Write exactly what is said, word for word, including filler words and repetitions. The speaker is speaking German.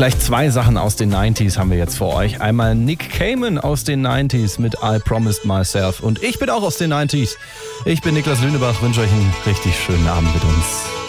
Gleich zwei Sachen aus den neunziger haben wir jetzt für euch. Einmal Nick Cayman aus den neunziger mit I Promised Myself. Und ich bin auch aus den neunziger. Ich bin Niklas Lüneburg, wünsche euch einen richtig schönen Abend mit uns.